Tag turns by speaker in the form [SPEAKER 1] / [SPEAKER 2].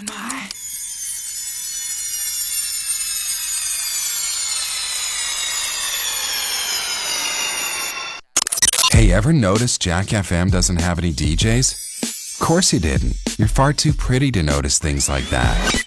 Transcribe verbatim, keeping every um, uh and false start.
[SPEAKER 1] my.
[SPEAKER 2] Hey, ever noticed Jack F M doesn't have any D Js? Of course you didn't. You're far too pretty to notice things like that.